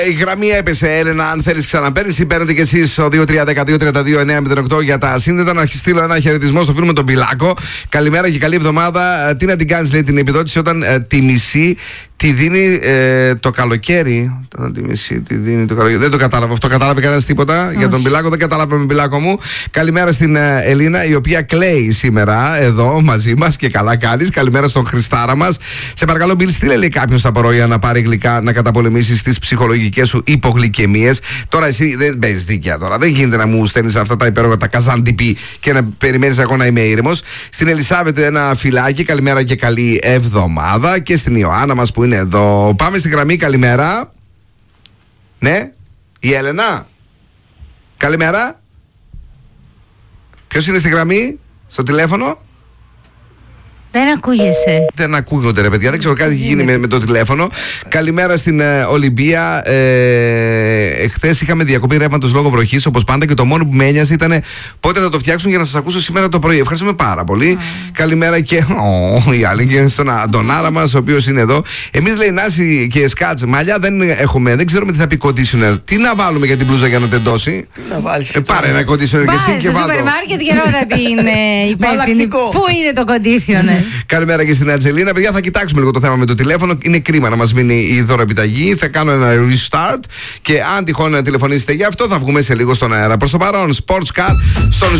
Η γραμμή έπεσε, Έλενα. Αν θέλει ξαναπέρυσι, παίρνετε κι εσεί στο 2310-232-908 για τα σύνδετα. Να στείλω ένα χαιρετισμό στο φίλο με τον Πιλάκο. Καλημέρα και καλή εβδομάδα. Τι να την κάνει, λέει, την επιδότηση όταν τη μισή τη δίνει το καλοκαίρι. Τη μισή τη δίνει το καλοκαίρι. Δεν το κατάλαβα αυτό. Κατάλαβε κανένα τίποτα? Όχι. Για τον Πιλάκο δεν κατάλαβα με Πιλάκο μου. Καλημέρα στην Ελίνα, η οποία κλαίει σήμερα εδώ μαζί μα και καλά κάνει. Καλημέρα στον Χριστάρα μα. Σε παρακαλώ, Μπιλ, στείλε, λέει, κάποιο στα απορρόια να πάρει γλυκά να καταπολεμήσει τι ψυχολογικές σου υπογλυκαιμίες. Τώρα εσύ δεν παίζει δίκαια τώρα. Δεν γίνεται να μου στέλνει αυτά τα υπέροχα τα καζαντιπί και να περιμένει εγώ να είμαι ήρεμος. Στην Ελισάβετ ένα φυλάκι. Καλημέρα και καλή εβδομάδα. Και στην Ιωάννα μας που είναι εδώ. Πάμε στη γραμμή. Καλημέρα. Ναι, η Έλενα. Καλημέρα. Ποιος είναι στη γραμμή, στο τηλέφωνο? Δεν ακούγεσαι. Δεν ακούγονται, ρε παιδιά. Δεν ξέρω, κάτι έχει γίνει με το τηλέφωνο. Καλημέρα στην Ολυμπία. Εχθές είχαμε διακοπή ρεύματος λόγω βροχής, όπως πάντα, και το μόνο που με ένοιαζε ήταν πότε θα το φτιάξουν για να σας ακούσω σήμερα το πρωί. Ευχαριστούμε πάρα πολύ. Καλημέρα και η άλλη και στον Αντωνάρα μας, ο οποίος είναι εδώ. Εμείς, λέει, Νάση και Σκάτς, μαλλιά δεν έχουμε, δεν ξέρουμε τι θα πει conditioner. Τι να βάλουμε για την μπλούζα για να τεντώσει? Να βάλεις. Πάρε ένα conditioner και εσύ και βάλω. Στο σούπερ μάρκετ και ρώτα την υπεύθυνη. Πού είναι το conditioner? Καλημέρα και στην Ατζελίνα. Παιδιά, θα κοιτάξουμε λίγο το θέμα με το τηλέφωνο. Είναι κρίμα να μας μείνει η δωροεπιταγή. Θα κάνω ένα restart και αν τυχόν τηλεφωνήσετε για αυτό, θα βγούμε σε λίγο στον αέρα. Προς το παρόν, Sports Car στον